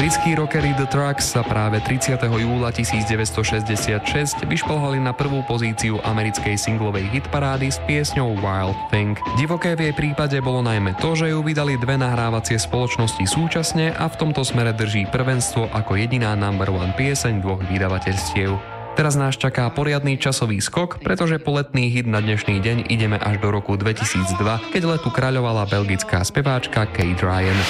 Britskí rockery The Trucks sa práve 30. júla 1966 vyšplhali na prvú pozíciu americkej singlovej hitparády s piesňou Wild Thing. Divoké v jej prípade bolo najmä to, že ju vydali dve nahrávacie spoločnosti súčasne a v tomto smere drží prvenstvo ako jediná number one pieseň dvoch vydavateľstiev. Teraz nás čaká poriadny časový skok, pretože po letný hit na dnešný deň ideme až do roku 2002, keď letu kráľovala belgická speváčka Kate Ryan.